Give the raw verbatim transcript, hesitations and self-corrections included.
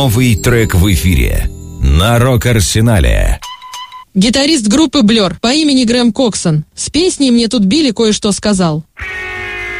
Новый трек в эфире на Рок-Арсенале. Гитарист группы Blur по имени Грэм Коксон с песней «Мне тут Билли кое-что сказал».